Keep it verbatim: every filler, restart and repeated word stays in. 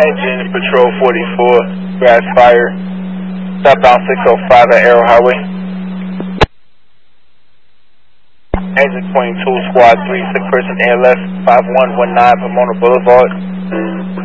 Engine Patrol forty-four, grass fire, southbound six oh five at Arrow Highway. Engine twenty-two, squad three, sick person air left, five one one nine Pomona Boulevard.